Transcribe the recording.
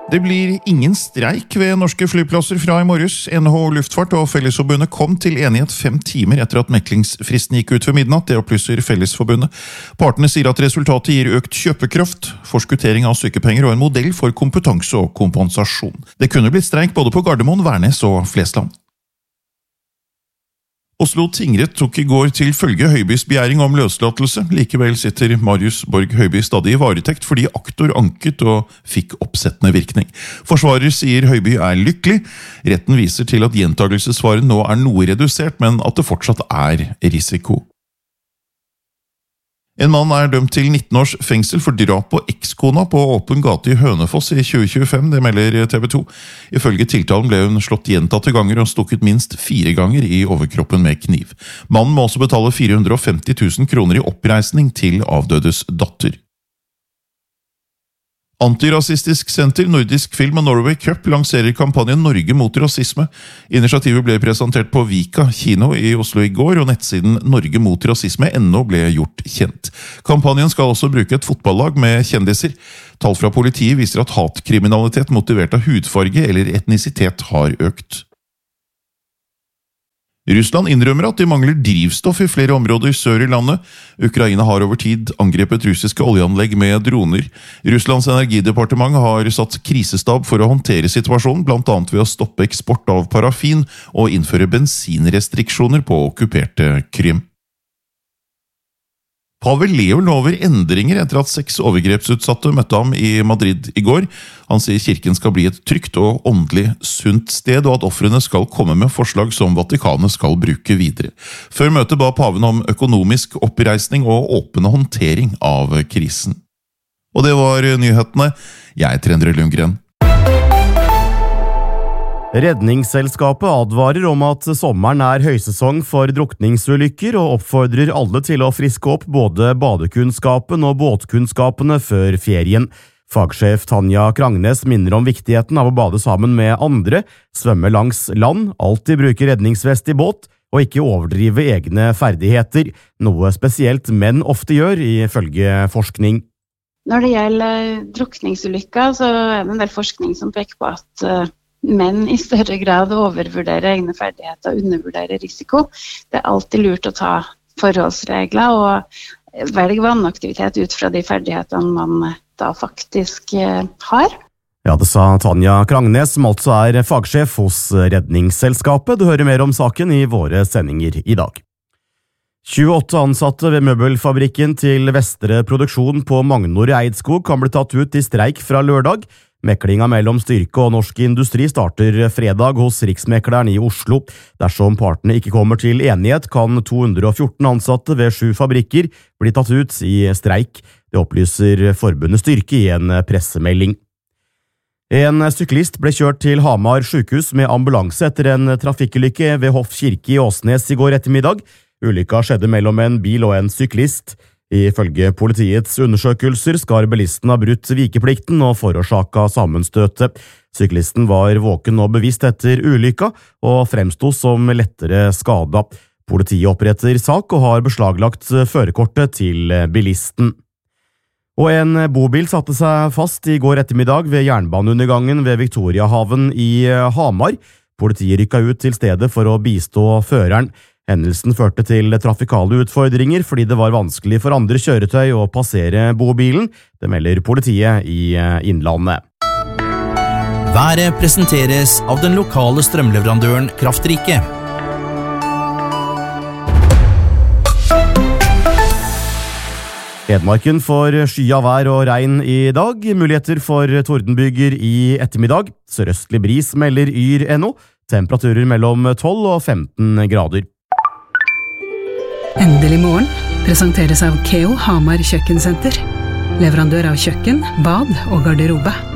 Det blir ingen streik ved norske flyplasser fra i morges. NHO Luftfart og Fellesforbundet kom til enighet 5 timer etter at meklingsfristen gikk ut ved midnatt. Det opplyser Fellesforbundet. Partene sier at resultatet gir økt kjøpekraft, forskuttering av sykepenger og en modell for kompetanse og kompensasjon. Det kunne blitt streik både på Gardermoen, Værnes og Flesland. Oslo tingrett tok i går til følge Høibys begjæring om løslatelse. Likevel sitter Marius Borg Høiby stadig i varetekt fordi aktor anket og fikk oppsettende virkning. Forsvarer sier Høiby er lykkelig. Retten viser til at gjentagelsesfaren nå er noe redusert, men at det fortsatt er risiko. En mann er dømt til 19 års fengsel for drap på ekskona på åpen gate i Hønefoss i 2025, det melder TV 2. Ifølge tiltalen ble hun slått gjentatte ganger og stukket minst 4 ganger i overkroppen med kniv. Mannen må også betale 450 000 kroner i oppreisning til avdødes datter. Antirasistisk senter, Nordisk Film og Norway Cup lanserer kampanjen Norge mot rasisme. Initiativet ble presentert på Vika kino i Oslo i går, og nettsiden Norge mot rasisme ennå ble gjort kjent. Kampanjen skal også bruke et fotballag med kjendiser. Tall fra politiet viser at hatkriminalitet motivert av hudfarge eller etnisitet har økt. Russland innrømmer at de mangler drivstoff i flere områder sør i landet. Ukraina har over tid angrepet russiske oljeanlegg med droner. Russlands energidepartement har satt krisestab for å håndtere situasjonen, blant annet ved å stoppe eksport av parafin og innføre bensinrestriksjoner på okkuperte Krym. Pave Leo lover endringer etter at 6 overgrepsutsatte møtte ham i Madrid i går. Han sier kirken skal bli et trygt og åndelig sunt sted, og at ofrene skal komme med forslag som Vatikanet skal bruke videre. Før møtet ba paven om økonomisk oppreisning og åpen håndtering av krisen. Og det var nyhetene. Jeg heter Endre Lundgren. Redningsselskapet advarer om at sommeren er høysesong for drukningsulykker og oppfordrer alle til å friske opp både badekunnskapen og båtkunnskapene før ferien. Fagsjef Tanja Krangnes minner om viktigheten av å bade sammen med andre, svømme langs land, alltid bruke redningsvest i båt og ikke overdrive egne ferdigheter, noe spesielt menn ofte gjør ifølge forskning. Når det gjelder drukningsulykker, så er det en del forskning som peker på at menn i større grad overvurderer egne ferdigheter og undervurderer risiko. Det er alltid lurt å ta forholdsregler og velge vannaktivitet ut fra de ferdighetene man da faktisk har. Ja, det sa Tanja Krangnes, som altså er fagsjef hos Redningsselskapet. Du hører mer om saken i våre sendinger i dag. 28 ansatte ved møbelfabrikken til Vestre Produksjon på Magnor i Eidskog kan bli tatt ut i streik fra lørdag. Meklinga mellom Styrke og Norsk Industri starter fredag hos Riksmekleren i Oslo. Dersom partene ikke kommer til enighet, kan 214 ansatte ved 7 fabrikker bli tatt ut i streik. Det opplyser forbundet Styrke i en pressemelding. En syklist ble kjørt til Hamar sykehus med ambulanse etter en trafikkulykke ved Hoff kirke i Åsnes i går ettermiddag. Ulykka skjedde mellom en bil og en syklist. Ifølge politiets undersøkelser skal bilisten ha brutt vikeplikten og forårsaket sammenstøtet. Syklisten var våken og bevisst etter ulykka og fremsto som lettere skadet. Politiet oppretter sak og har beslaglagt førerkortet til bilisten. Og en bobil satte seg fast i går ettermiddag ved jernbaneundergangen ved Victoriahaven i Hamar. Politiet rykket ut til stedet for å bistå føreren. Hendelsen førte til trafikale utfordringer fordi det var vanskelig for andre kjøretøy å passere bobilen. Det melder politiet i Innlandet. Været presenteres av den lokale strømleverandøren Kraftrike. Hedmarken får skya vær og regn i dag. Muligheter for tordenbyger i ettermiddag. Sørøstlig bris melder yr.no. Temperaturer mellom 12 og 15 grader. Endelig morgen presenteres av Keo Hamar Kjøkkensenter. Leverandør av kjøkken, bad og garderobe.